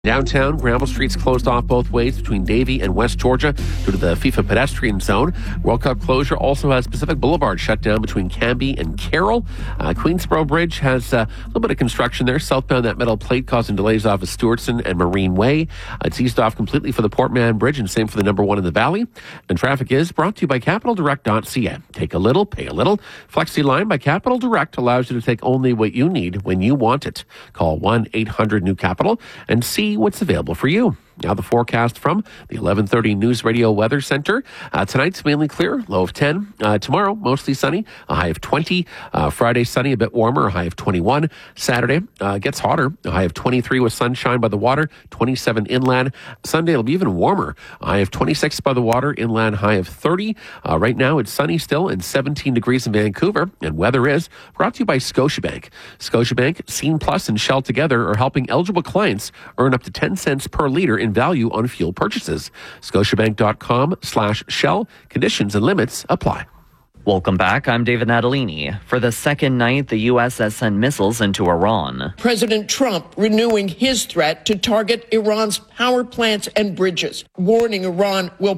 Downtown, Granville Street's closed off both ways between Davie and West Georgia due to the FIFA pedestrian zone. World Cup closure also has Pacific Boulevard shut down between Cambie and Carroll. Queensboro Bridge has a little bit of construction there. Southbound, that metal plate causing delays off of Stewartson and Marine Way. It's eased off completely for the Port Mann Bridge and same for the number one in the Valley. And traffic is brought to you by CapitalDirect.ca. Take a little, pay a little. FlexiLine by Capital Direct allows you to take only what you need when you want it. Call 1-800-NEW-CAPITAL and see what's available for you. Now the forecast from the 11:30 News Radio Weather Center. Tonight's mainly clear, low of 10. Tomorrow, mostly sunny, a high of 20. Friday, sunny, a bit warmer, a high of 21. Saturday, gets hotter, a high of 23 with sunshine by the water, 27 inland. Sunday, it'll be even warmer, a high of 26 by the water, inland high of 30. Right now, it's sunny still and 17 degrees in Vancouver. And weather is brought to you by Scotiabank. Scotiabank, Scene Plus, and Shell together are helping eligible clients earn up to 10 cents per liter in value on fuel purchases. Scotiabank.com/Shell. Conditions and limits apply. Welcome back. I'm David Natalini. For the second night, the U.S. has sent missiles into Iran. President Trump renewing his threat to target Iran's power plants and bridges, warning Iran will